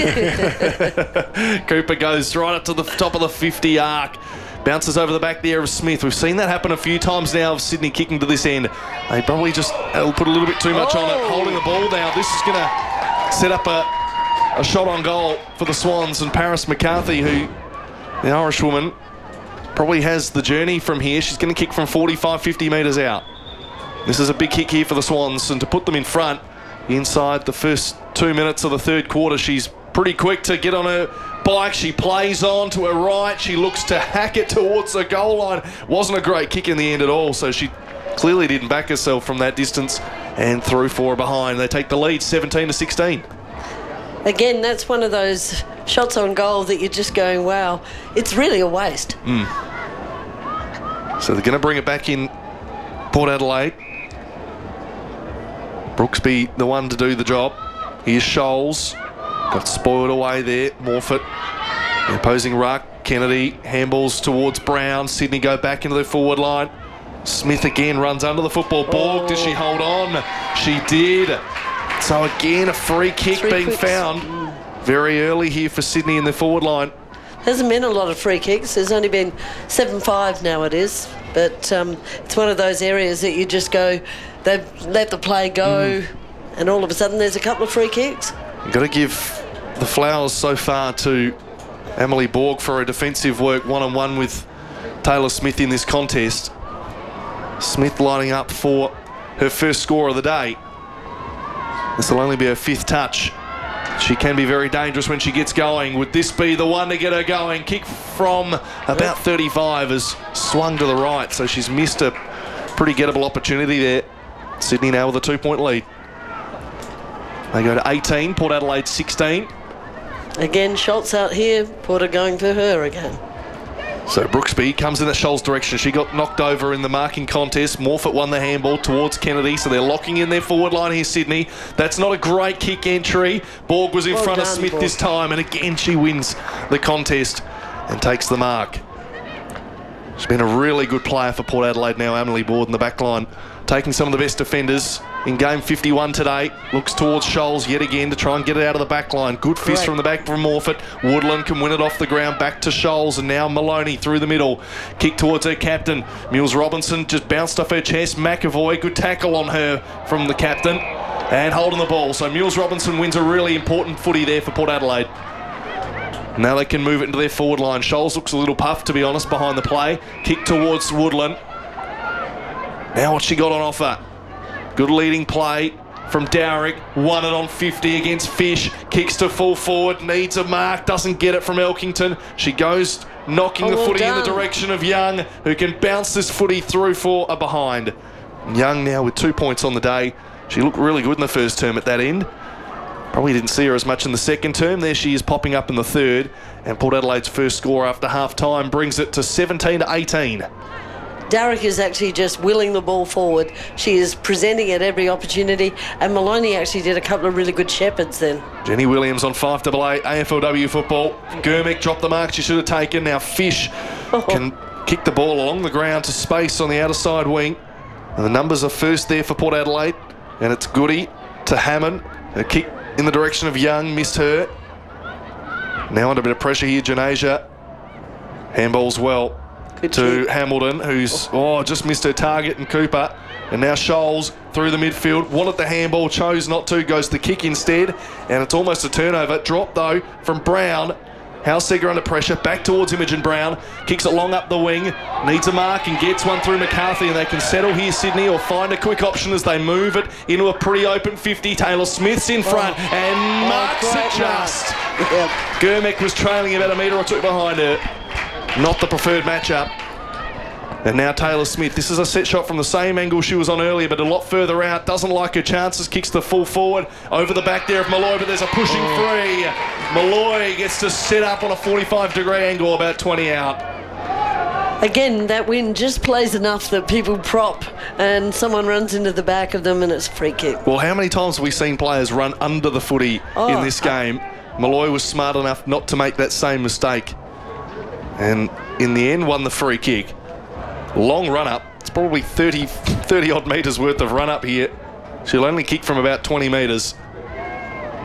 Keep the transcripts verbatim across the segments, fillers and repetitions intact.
Cooper goes right up to the top of the fifty arc. Bounces over the back there of Smith. We've seen that happen a few times now of Sydney kicking to this end. They probably just will put a little bit too much oh. on it. Holding the ball now. This is going to set up a, a shot on goal for the Swans. And Paris McCarthy, who, the Irish woman, probably has the journey from here. She's going to kick from forty-five, fifty metres out. This is a big kick here for the Swans. And to put them in front inside the first two minutes of the third quarter, she's pretty quick to get on her bike. She plays on to her right. She looks to hack it towards the goal line. Wasn't a great kick in the end at all, so she clearly didn't back herself from that distance and threw four behind. They take the lead seventeen to sixteen. Again, that's one of those shots on goal that you're just going, wow, it's really a waste. Mm. So they're going to bring it back in Port Adelaide. Brooksby, the one to do the job. Here's Scholes. Got spoiled away there. Morfitt. The opposing ruck. Kennedy handballs towards Brown. Sydney go back into the forward line. Smith again runs under the football. Borg, oh. Did she hold on? She did. So again, a free kick Three being quicks. found mm. very early here for Sydney in the forward line. Hasn't been a lot of free kicks. There's only been seven five now it is. But um, it's one of those areas that you just go, they've let the play go, mm. and all of a sudden there's a couple of free kicks. You've got to give the flowers so far to Emily Borg for her defensive work one-on-one with Taylor Smith in this contest. Smith lining up for her first score of the day. This will only be her fifth touch. She can be very dangerous when she gets going. Would this be the one to get her going? Kick from about thirty-five has swung to the right, so she's missed a pretty gettable opportunity there. Sydney now with a two-point lead. They go to eighteen, Port Adelaide sixteen. Again, shots out here. Porter going for her again. So Brooksby comes in at Scholl's direction. She got knocked over in the marking contest. Morfitt won the handball towards Kennedy, so they're locking in their forward line here, Sydney. That's not a great kick entry. Borg was in well front done, of Smith Borg. this time, and again she wins the contest and takes the mark. She's been a really good player for Port Adelaide now, Emily Borg in the back line. Taking some of the best defenders in game fifty-one today. Looks towards Scholes yet again to try and get it out of the back line. Good fist Great. from the back from Morfitt. Woodland can win it off the ground. Back to Scholes, and now Maloney through the middle. Kick towards her captain. Mills Robinson just bounced off her chest. McAvoy, good tackle on her from the captain. And holding the ball. So Mills Robinson wins a really important footy there for Port Adelaide. Now they can move it into their forward line. Scholes looks a little puffed, to be honest, behind the play. Kick towards Woodland. Now what she got on offer? Good leading play from Dowrick. Won it on fifty against Fish. Kicks to full forward. Needs a mark. Doesn't get it from Elkington. She goes knocking oh, the footy well in the direction of Young, who can bounce this footy through for a behind. Young now with two points on the day. She looked really good in the first term at that end. Probably didn't see her as much in the second term. There she is popping up in the third. And Port Adelaide's first score after half-time brings it to seventeen to eighteen. Darrick is actually just willing the ball forward. She is presenting at every opportunity, and Maloney actually did a couple of really good shepherds then. Jenny Williams on five double A, A F L W football. Germick dropped the mark she should have taken. Now Fish oh. can kick the ball along the ground to space on the outer side wing. And the numbers are first there for Port Adelaide, and it's Goody to Hammond. A kick in the direction of Young, missed her. Now under a bit of pressure here, Janasia. Handballs well. Good to kick. Hamilton, who's oh just missed her target, and Cooper. And now Scholes through the midfield. Wanted the handball, chose not to, goes the kick instead. And it's almost a turnover. Drop, though, from Brown. Halseger under pressure, back towards Imogen Brown. Kicks it long up the wing. Needs a mark and gets one through McCarthy. And they can settle here, Sydney, or find a quick option as they move it into a pretty open fifty. Taylor Smith's in front oh. and marks oh, it just. Yep. Germick was trailing about a metre or two behind her. Not the preferred matchup. And now Taylor Smith. This is a set shot from the same angle she was on earlier, but a lot further out. Doesn't like her chances. Kicks the full forward. Over the back there of Malloy, but there's a pushing oh. free. Malloy gets to set up on a forty-five degree angle, about twenty out. Again, that wind just plays enough that people prop and someone runs into the back of them and it's a free kick. Well, how many times have we seen players run under the footy oh, in this game? Uh, Malloy was smart enough not to make that same mistake. And in the end, won the free kick. Long run-up. It's probably thirty, thirty odd metres worth of run-up here. She'll only kick from about twenty metres.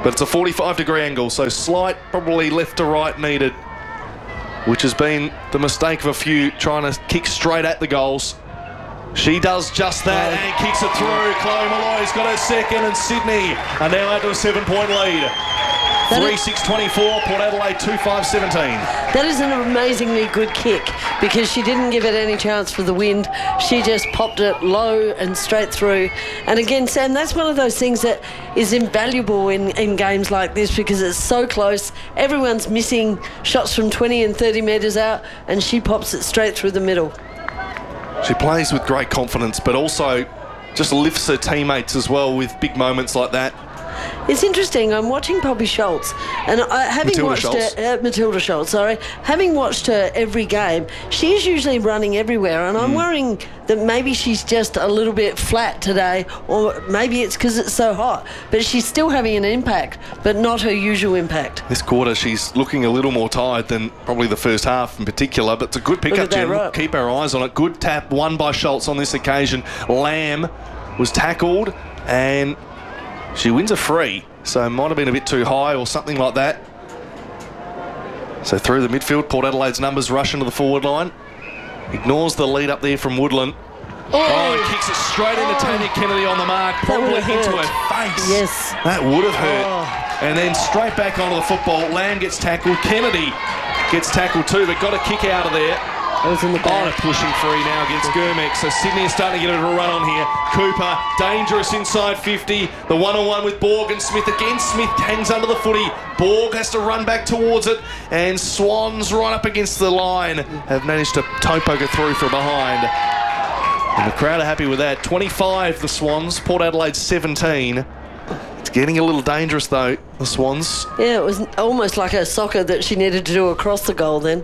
But it's a forty-five degree angle, so slight, probably left to right needed, which has been the mistake of a few trying to kick straight at the goals. She does just that and kicks it through. Chloe Molloy's got her second, and Sydney are now out to a seven-point lead. three six twenty-four, Port Adelaide two five seventeen. That is an amazingly good kick because she didn't give it any chance for the wind. She just popped it low and straight through. And again, Sam, that's one of those things that is invaluable in, in games like this because it's so close. Everyone's missing shots from twenty and thirty metres out, and she pops it straight through the middle. She plays with great confidence, but also just lifts her teammates as well with big moments like that. It's interesting. I'm watching Poppy Schultz, and I, having Matilda watched Schultz. her, uh, Matilda Schultz, sorry, having watched her every game, she's usually running everywhere, and I'm Mm. worrying that maybe she's just a little bit flat today, or maybe it's because it's so hot. But she's still having an impact, but not her usual impact. This quarter, she's looking a little more tired than probably the first half in particular, but it's a good Look pickup, at that, Jen. right. Keep our eyes on it. Good tap, won by Schultz on this occasion. Lamb was tackled, and she wins a free, so it might have been a bit too high or something like that. So through the midfield, Port Adelaide's numbers rush into the forward line. Ignores the lead up there from Woodland. Oh, Oh, and kicks it straight into Oh. Tanya Kennedy on the mark, That probably would have into hurt. her face. Yes. That would have hurt. Oh. And then straight back onto the football. Lamb gets tackled. Kennedy gets tackled too, but got a kick out of there. That was in the On back. a pushing free now against Gurmek. So Sydney is starting to get it a run on here. Cooper, dangerous inside fifty. The one-on-one with Borg and Smith again. Smith hangs under the footy. Borg has to run back towards it. And Swans right up against the line have managed to toe poke it through from behind. And the crowd are happy with that. twenty-five the Swans. Port Adelaide seventeen. It's getting a little dangerous though, the Swans. Yeah, it was almost like a soccer that she needed to do across the goal then.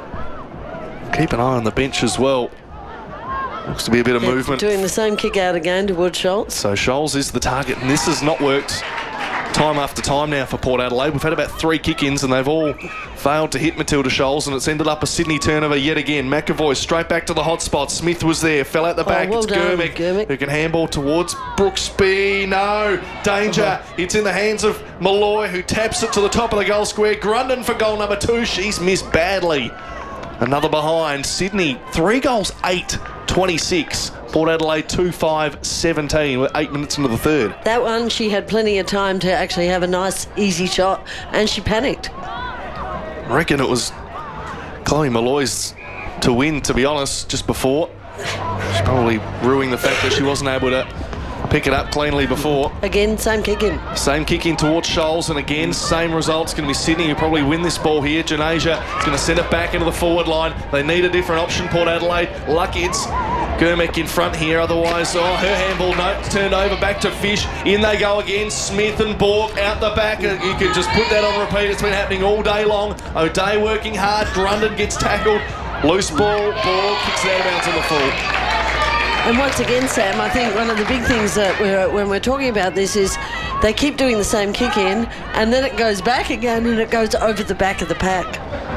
Keep an eye on the bench as well. Looks to be a bit of Yeah, movement. doing the same kick out again towards Schultz. So Scholes is the target, and this has not worked time after time now for Port Adelaide. We've had about three kick-ins, and they've all failed to hit Matilda Scholes, and it's ended up a Sydney turnover yet again. McAvoy straight back to the hot spot. Smith was there, fell out the back. well it's done, Gurmek, Gurmek. who can handball towards Brooksby. No, danger. Uh-huh. It's in the hands of Molloy, who taps it to the top of the goal square. Grundon for goal number two. She's missed badly. Another behind. Sydney, three goals, eight twenty-six. Port Adelaide two five seventeen. We're eight minutes into the third. That one, she had plenty of time to actually have a nice, easy shot, and she panicked. I reckon it was Chloe Molloy's to win, to be honest, just before. She's probably ruining the fact that she wasn't able to pick it up cleanly before. Again, same kick in. Same kick in towards Scholes, and again, same results. Going to be Sydney who probably win this ball here. Janasia is going to send it back into the forward line. They need a different option, Port Adelaide. Luck it's Gurmek in front here, otherwise, oh, her handball note turned over back to Fish. In they go again, Smith and Borg out the back. You can just put that on repeat. It's been happening all day long. O'Day working hard. Grundon gets tackled. Loose ball. Borg kicks it out of bounds on the full. And once again, Sam, I think one of the big things that we're, when we're talking about this is they keep doing the same kick in, and then it goes back again, and it goes over the back of the pack.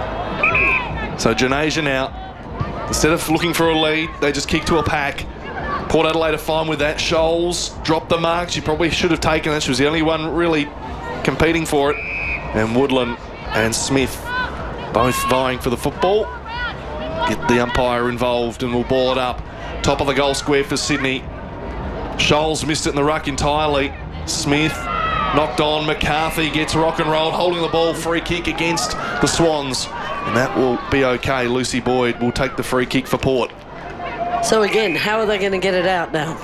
So Janasia now, instead of looking for a lead, they just kick to a pack. Port Adelaide are fine with that. Scholes dropped the mark. She probably should have taken that. She was the only one really competing for it. And Woodland and Smith both vying for the football. Get the umpire involved and we'll ball it up. Top of the goal square for Sydney. Scholes missed it in the ruck entirely. Smith knocked on. McCarthy gets rock and rolled, holding the ball. Free kick against the Swans. And that will be okay. Lucy Boyd will take the free kick for Port. So again, how are they going to get it out now?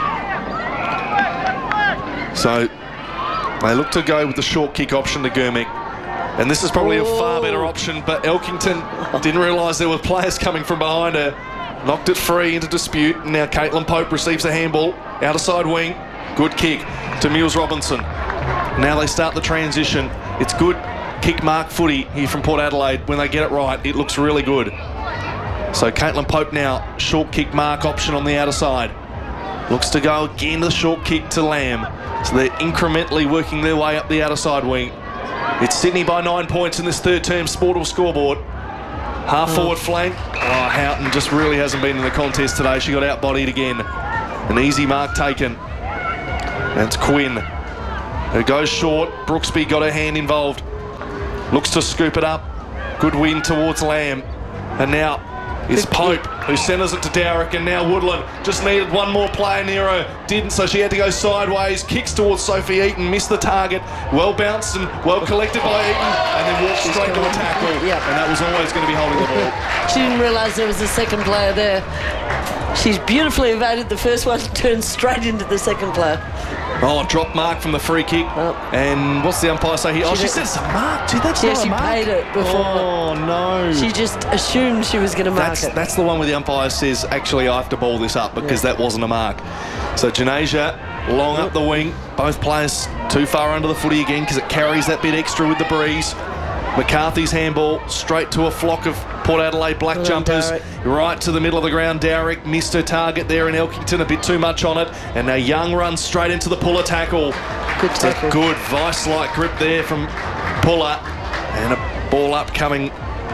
So they look to go with the short kick option to Gurmek. And this is probably a far better option, but Elkington didn't realise there were players coming from behind her. Knocked it free into dispute. And now Caitlin Pope receives a handball. Outer side wing. Good kick to Mills Robinson. Now they start the transition. It's good kick mark footy here from Port Adelaide. When they get it right, it looks really good. So Caitlin Pope now, short kick mark option on the outer side. Looks to go again the short kick to Lamb. So they're incrementally working their way up the outer side wing. It's Sydney by nine points in this third term Sportal scoreboard. Half forward flank. Oh, Houghton just really hasn't been in the contest today. She got outbodied again. An easy mark taken. That's Quinn. who goes short. Brooksby got her hand involved. Looks to scoop it up. Good win towards Lamb. And now is Pope, who centres it to Dowrick, and now Woodland just needed one more player near her. Didn't, so she had to go sideways. Kicks towards Sophie Eaton, missed the target. Well bounced and well collected by Eaton, and then walked straight to a tackle. Yep. And that was always going to be holding the ball. She didn't realise there was a second player there. She's beautifully evaded the first one, turned straight into the second player. Oh, drop mark from the free kick. Oh. And what's the umpire say here? Oh, She she did- said it's a mark. Gee, that's Yeah, not a she mark. paid it before. Oh, no. She just assumed she was going to mark That's, it. that's the one where the umpire says, actually, I have to ball this up because that wasn't a mark. So Janasia, long up the wing. Both players too far under the footy again because it carries that bit extra with the breeze. McCarthy's handball straight to a flock of Port Adelaide black Well, jumpers. Dowrick. Right to the middle of the ground. Dowrick missed her target there in Elkington, a bit too much on it. And now Young runs straight into the Puller tackle. Good It's a tackle. good vice-like grip there from Puller. And a ball up coming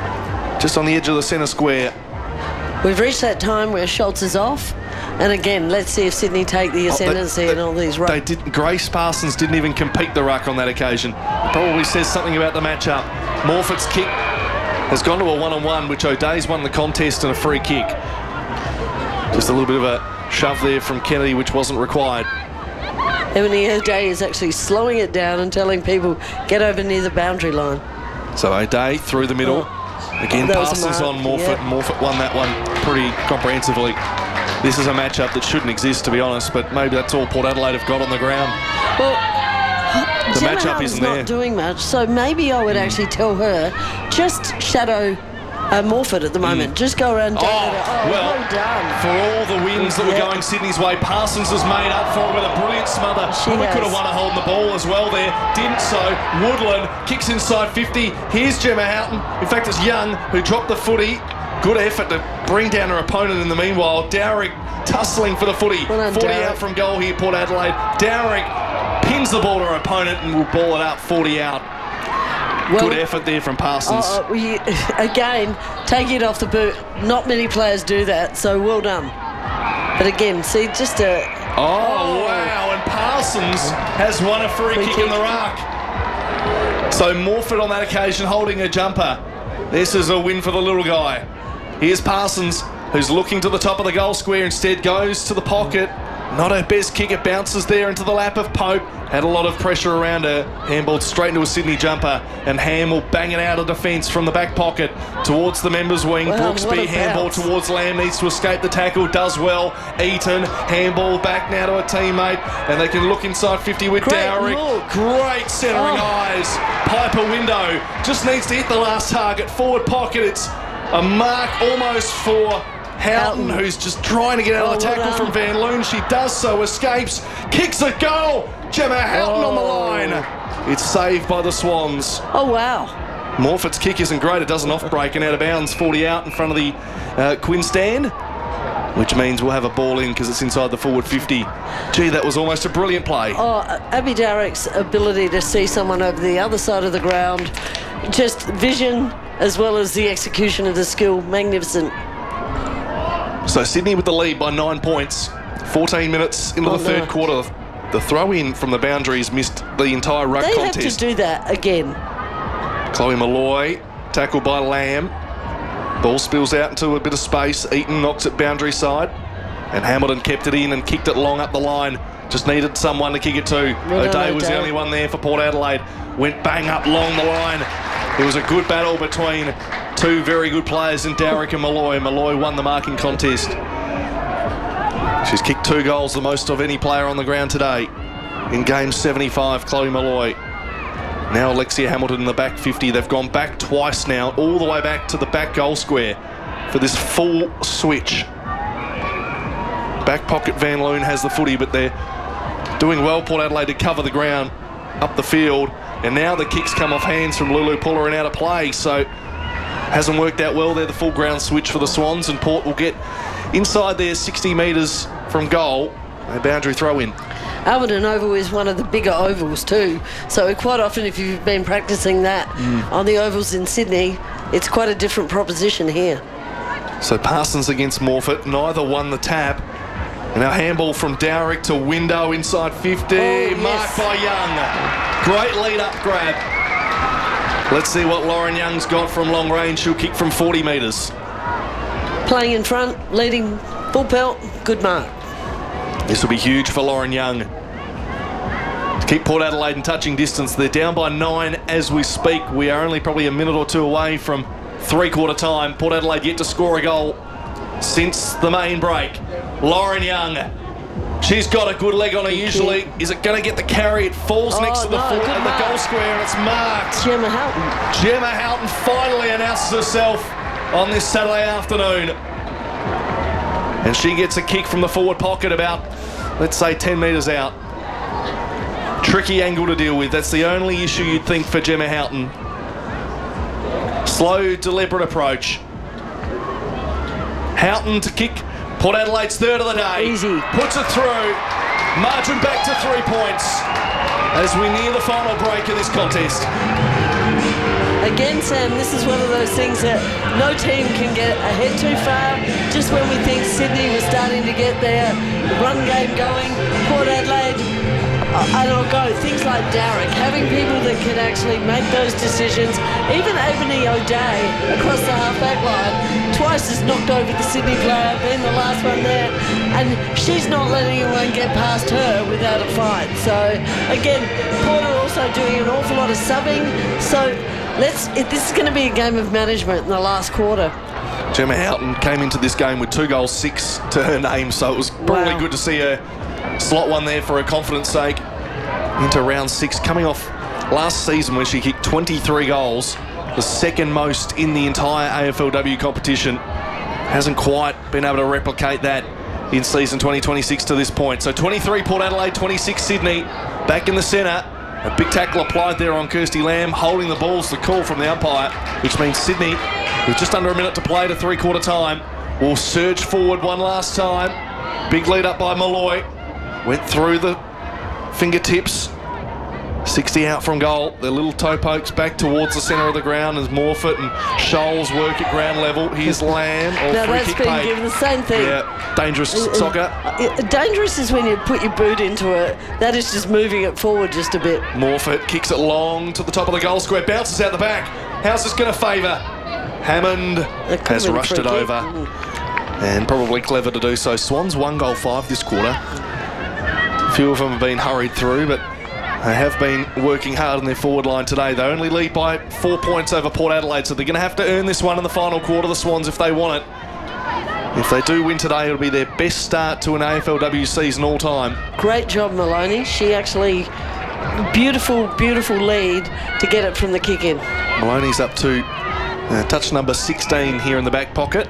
just on the edge of the centre square. We've reached that time where Schultz is off. And again, let's see if Sydney take the ascendancy and all these They runs. did. Grace Parsons didn't even compete the ruck on that occasion. Probably says something about the matchup. Morford's kick has gone to a one-on-one, which O'Day's won the contest and a free kick. Just a little bit of a shove there from Kennedy, which wasn't required. Emily O'Day is actually slowing it down and telling people, get over near the boundary line. So O'Day through the middle. Again, That was a passes mark, on Morford. yeah. Morford won that one pretty comprehensively. This is a matchup that shouldn't exist, to be honest, but maybe that's all Port Adelaide have got on the ground. Well, The Gemma matchup Houghton's isn't not there. doing much, so maybe I would actually tell her, just shadow uh, Morford at the moment. Just go around. Oh, don't let her- oh, well, well done. for all the wins that were Yeah. going Sydney's way, Parsons has made up for it with a brilliant smother. She Probably has. could have won a holding the ball as well there. Didn't so. Woodland kicks inside fifty. Here's Gemma Houghton. In fact, it's Young who dropped the footy. Good effort to bring down her opponent in the meanwhile. Dowrick tussling for the footy. Well done, forty Dowrick. out from goal here, Port Adelaide. Dowrick pins the ball to her opponent and will ball it up forty out. Well, Good effort there from Parsons. Oh, we, again, taking it off the boot. Not many players do that, so well done. But again, see, just a... Oh, wow, and Parsons has won a free, Free kick, kick. in the ruck. So Morford on that occasion holding a jumper. This is a win for the little guy. Here's Parsons, who's looking to the top of the goal square, instead goes to the pocket. Not her best kick, it bounces there into the lap of Pope. Had a lot of pressure around her. Handballed straight into a Sydney jumper, and Ham will bang it out of defence from the back pocket towards the members' wing. Wow, what Brooksby a handball bounce. towards Lamb, needs to escape the tackle, does well. Eaton, handball back now to a teammate, and they can look inside fifty with Great Dowrick. look. Great centering Oh. eyes. Piper window, just needs to hit the last target. Forward pocket, it's a mark almost for Houghton, Houghton. who's just trying to get out of the Oh, well tackle done. from Van Loon. She does so, escapes, kicks a goal. Gemma Houghton on the Oh. line. It's saved by the Swans. Oh, wow. Morford's kick isn't great. It does an off break and out of bounds, forty out in front of the uh, Quinn stand, which means we'll have a ball in because it's inside the forward fifty. Gee, that was almost a brilliant play. Oh, Abby Dowrick's ability to see someone over the other side of the ground, just vision as well as the execution of the skill, magnificent. So Sydney with the lead by nine points. fourteen minutes into Oh, the third no. quarter. The throw in from the boundaries missed the entire ruck They contest. have to do that again. Chloe Malloy, tackled by Lamb. Ball spills out into a bit of space. Eaton knocks it boundary side. And Hamilton kept it in and kicked it long up the line. Just needed someone to kick it to. Well done, O'Day was the O'Day. only one there for Port Adelaide. Went bang up along the line. It was a good battle between two very good players in Dowrick and Malloy. Malloy won the marking contest. She's kicked two goals, the most of any player on the ground today. In game seventy-five, Chloe Malloy. Now Alexia Hamilton in the back fifty. They've gone back twice now, all the way back to the back goal square for this full switch. Back pocket Van Loon has the footy, but they're doing well, Port Adelaide, to cover the ground up the field. And now the kicks come off hands from Lulu Puller and out of play. So hasn't worked out well there, the full ground switch for the Swans, and Port will get inside there sixty metres from goal. A boundary throw in. Alberton Oval is one of the bigger ovals too, so quite often if you've been practicing that Mm. on the ovals in Sydney, it's quite a different proposition here. So Parsons against Morford, neither won the tap. And now handball from Dowrick to Window inside fifty. Oh, Marked yes. by Young. Great lead-up grab. Let's see what Lauren Young's got from long range. She'll kick from forty metres. Playing in front, leading full pelt, good mark. This will be huge for Lauren Young. To keep Port Adelaide in touching distance. They're down by nine as we speak. We are only probably a minute or two away from three-quarter time. Port Adelaide yet to score a goal since the main break. Lauren Young. She's got a good leg on her usually. Is it going to get the carry? It falls Oh, next to the, no, full, good and the mark. goal square, and it's marked. Gemma Houghton. Gemma Houghton finally announces herself on this Saturday afternoon. And she gets a kick from the forward pocket about, let's say, ten metres out. Tricky angle to deal with. That's the only issue you'd think for Gemma Houghton. Slow, deliberate approach. Houghton to kick. Port Adelaide's third of the day. Easy. Puts it through. Margin back to three points as we near the final break of this contest. Again, Sam, this is one of those things that no team can get ahead too far. Just when we think Sydney was starting to get their run game going, Port Adelaide, uh, and I'll go, things like Dowrick, having people that can actually make those decisions. Even Ebony O'Day across the half-back line, twice has knocked over the Sydney player, being the last one there, and she's not letting anyone get past her without a fight. So, again, Port are also doing an awful lot of subbing, so Let's. It, this is going to be a game of management in the last quarter. Gemma Houghton came into this game with two goals, six to her name, so it was probably Wow. good to see her slot one there for her confidence sake into round six, coming off last season when she kicked twenty-three goals, the second most in the entire A F L W competition. Hasn't quite been able to replicate that in season twenty twenty-six to this point. So twenty-three Port Adelaide, twenty-six Sydney, back in the centre. A big tackle applied there on Kirsty Lamb, holding the ball's the call from the umpire, which means Sydney, with just under a minute to play to three-quarter time, will surge forward one last time. Big lead up by Malloy. Went through the fingertips. sixty out from goal. Their little toe pokes back towards the centre of the ground as Morfitt and Scholes work at ground level. Here's Lamb. Or Now free that's kick been paid. given the same thing. Yeah, dangerous Uh, soccer. uh, Dangerous is when you put your boot into it. That is just moving it forward just a bit. Morfitt kicks it long to the top of the goal square, bounces out the back. How's this going to favour? Hammond That could has have been a rushed free it kick. over, Mm. and probably clever to do so. Swans one goal five this quarter. A few of them have been hurried through, but they have been working hard on their forward line today. They only lead by four points over Port Adelaide, so they're going to have to earn this one in the final quarter, the Swans, if they want it. If they do win today, it'll be their best start to an A F L W season all time. Great job, Maloney. She actually, beautiful, beautiful lead to get it from the kick in. Maloney's up to uh, touch number sixteen here in the back pocket.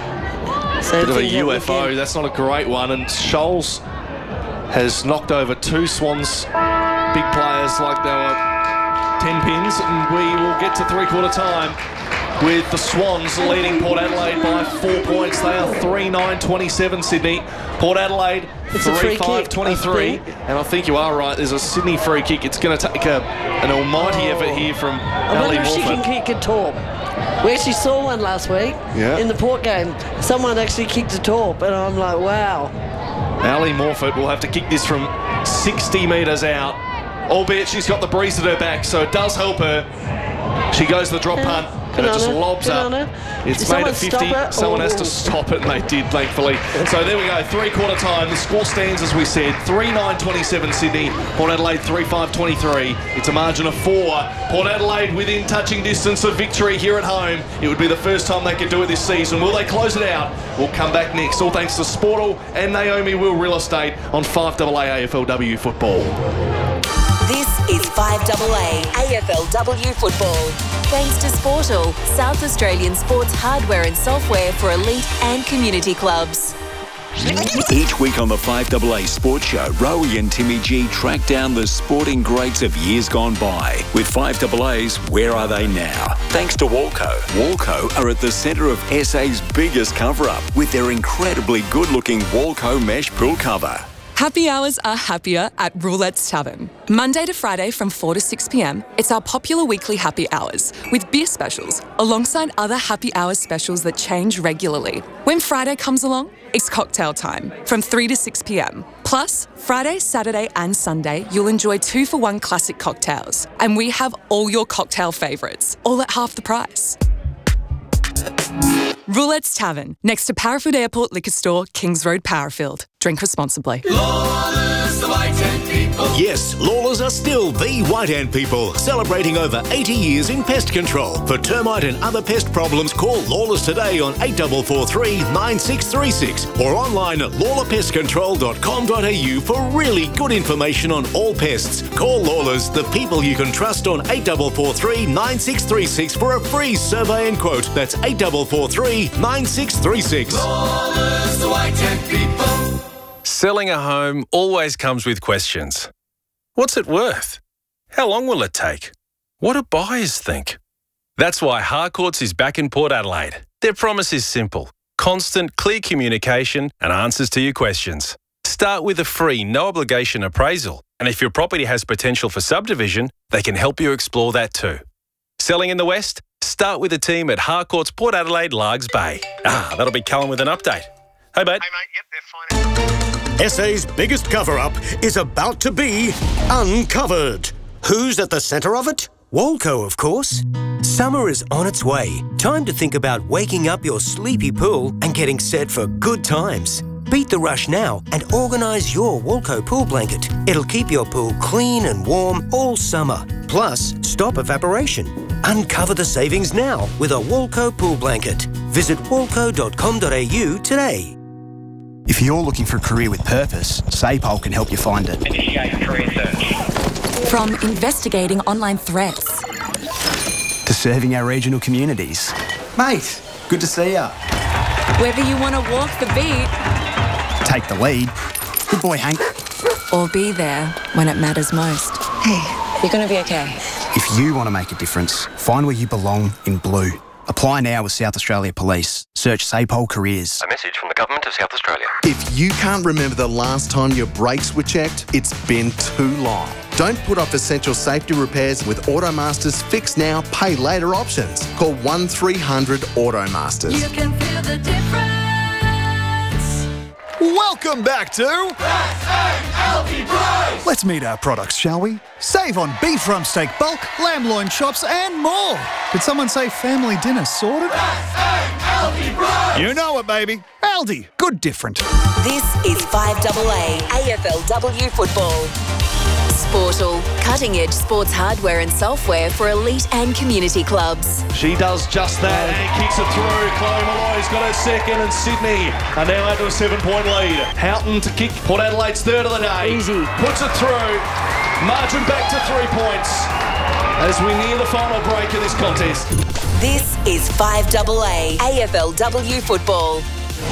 So Bit of a things U that F O, again- that's not a great one. And Scholes has knocked over two Swans big players like they were ten pins. And we will get to three-quarter time with the Swans leading Port Adelaide by four points. They are three nine twenty-seven Sydney. Port Adelaide It's a free three five kick, twenty-three. I think. And I think you are right, there's a Sydney free kick. It's going to take a, an almighty Oh. effort here from I Ali wonder if she can Morfitt. kick a torp. We actually saw one last week Yeah. in the Port game. Someone actually kicked a torp, and I'm like, wow. Ali Morfitt will have to kick this from sixty metres out, albeit she's got the breeze at her back, so it does help her. She goes to the drop punt, and it just Banana, lobs up. banana. It's Did made it someone stop fifty. it? Someone has Oh. to stop it, and they did, thankfully. So there we go, three-quarter time. The score stands, as we said, three nine twenty-seven Sydney, Port Adelaide three five twenty-three. It's a margin of four. Port Adelaide within touching distance of victory here at home. It would be the first time they could do it this season. Will they close it out? We'll come back next. All thanks to Sportal and Naomi Will Real Estate on five A A A F L W football. This is five A A A F L W football. Thanks to Sportal, South Australian sports hardware and software for elite and community clubs. Each week on the five A A Sports Show, Rowie and Timmy G track down the sporting greats of years gone by with five A A's Where Are They Now? Thanks to Walco. Walco are at the centre of S A's biggest cover-up with their incredibly good-looking Walco mesh pool cover. Happy hours are happier at Roulette's Tavern. Monday to Friday from four to six p.m, it's our popular weekly happy hours with beer specials alongside other happy hours specials that change regularly. When Friday comes along, it's cocktail time from three to six p.m. Plus, Friday, Saturday and Sunday, you'll enjoy two for one classic cocktails. And we have all your cocktail favourites, all at half the price. Roulette's Tavern, next to Parafield Airport Liquor Store, Kings Road, Parafield. Drink responsibly. Lawless, the White Ant People. Yes, Lawless are still the White Ant People, celebrating over eighty years in pest control. For termite and other pest problems, call Lawless today on eight four four three, nine six three six or online at lawler pest control dot com dot a u for really good information on all pests. Call Lawless, the people you can trust, on eight four four three, nine six three six for a free survey and quote. That's eight four four three, nine six three six. Lawless, the White Ant People. Selling a home always comes with questions. What's it worth? How long will it take? What do buyers think? That's why Harcourts is back in Port Adelaide. Their promise is simple: constant, clear communication and answers to your questions. Start with a free, no-obligation appraisal, and if your property has potential for subdivision, they can help you explore that too. Selling in the West? Start with a team at Harcourts Port Adelaide Largs Bay. Ah, that'll be Callum with an update. Hey, mate. Hey, mate. Yep, they're fine. S A's biggest cover-up is about to be uncovered. Who's at the centre of it? Walco, of course. Summer is on its way. Time to think about waking up your sleepy pool and getting set for good times. Beat the rush now and organise your Walco pool blanket. It'll keep your pool clean and warm all summer. Plus, stop evaporation. Uncover the savings now with a Walco pool blanket. Visit walco dot com dot a u today. If you're looking for a career with purpose, SAPOL can help you find it. Initiate career search. From investigating online threats To serving our regional communities. Mate, good to see ya. Whether you want to walk the beat, Take the lead. Good boy, Hank. or be there when it matters most. Hey, you're going to be okay. If you want to make a difference, find where you belong in blue. Apply now with South Australia Police. Search SAPOL Careers. A message from the Government of South Australia. If you can't remember the last time your brakes were checked, it's been too long. Don't put off essential safety repairs with Automaster's Fix Now, Pay Later options. Call one three hundred Automasters. You can feel the difference. Welcome back to S A L P Price. Let's meet our products, shall we? Save on beef rump steak bulk, lamb loin chops and more. Did someone say family dinner sorted? S A L P Price. You know it, baby. Aldi, good different. This is five A A A F L W football. Sportal, cutting-edge sports hardware and software for elite and community clubs. She does just that and kicks it through. Chloe Malloy's got her second, and Sydney are now into a seven-point lead. Houghton to kick Port Adelaide's third of the day. Easy. Puts it through. Margin back to three points as we near the final break of this contest. This is five A A A F L W football.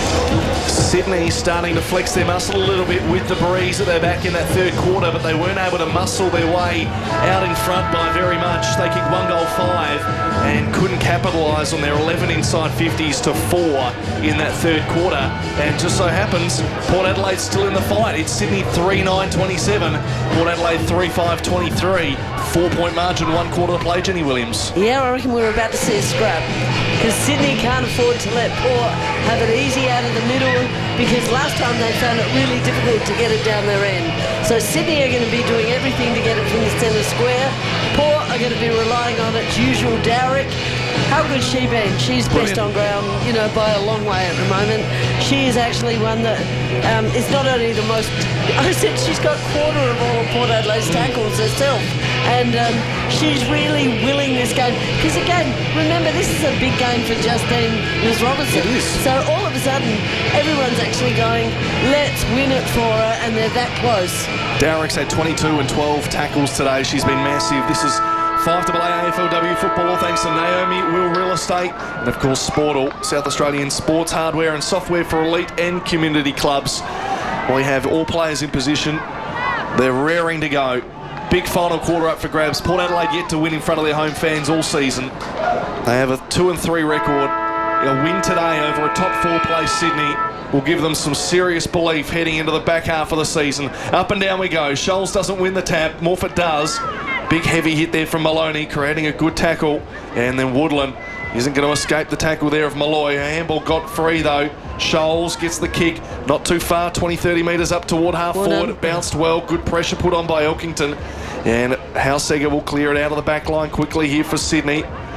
Sydney starting to flex their muscle a little bit with the breeze at their back in that third quarter, but they weren't able to muscle their way out in front by very much. They kicked one goal five and couldn't capitalise on their eleven inside fifties to four in that third quarter. And just so happens, Port Adelaide's still in the fight. It's Sydney three nine twenty-seven, Port Adelaide three five twenty-three. Four-point margin, one quarter to play, Jenny Williams. Yeah, I reckon we were about to see a scrap because Sydney can't afford to let Port have it easy out of the middle because last time they found it really difficult to get it down their end. So Sydney are going to be doing everything to get it from the centre square. Port are going to be relying on its usual Dowrick. How good's she been? She's best on ground, you know, by a long way at the moment. She is actually one that um, is not only the most... I said she's got quarter of all of Port Adelaide's tackles herself. And um, she's really willing this game. Because again, remember, this is a big game for Justine Miz Robertson. It is. So all of a sudden, everyone's actually going, let's win it for her, and they're that close. Dowrick's had twenty-two and twelve tackles today. She's been massive. This is five A A A F L W football, thanks to Naomi Will Real Estate and, of course, Sportal, South Australian sports hardware and software for elite and community clubs. We have all players in position. They're raring to go. Big final quarter up for grabs. Port Adelaide yet to win in front of their home fans all season. They have a two and three record. A win today over a top four place Sydney will give them some serious belief heading into the back half of the season. Up and down we go. Scholes doesn't win the tap. Morfitt does. Big heavy hit there from Maloney, creating a good tackle. And then Woodland isn't going to escape the tackle there of Malloy. A handball got free though Scholes gets the kick, not too far, twenty, thirty metres up toward half Well forward. done. It bounced well, good pressure put on by Elkington. And Hausegger will clear it out of the back line quickly here for Sydney.